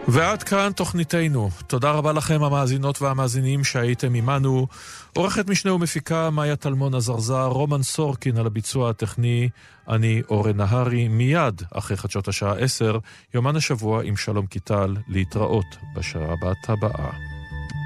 ועד כאן תוכניתנו. תודה רבה לכם המאזינות והמאזינים שהייתם עמנו. עורכת משנה ומפיקה מאיה טלמון הזרזר, רומן סורקין על הביצוע הטכני, אני אורן נהרי. מיד אחרי חדשות השעה 10, יומן השבוע עם שלום קיטל, להתראות בשעה הבאה.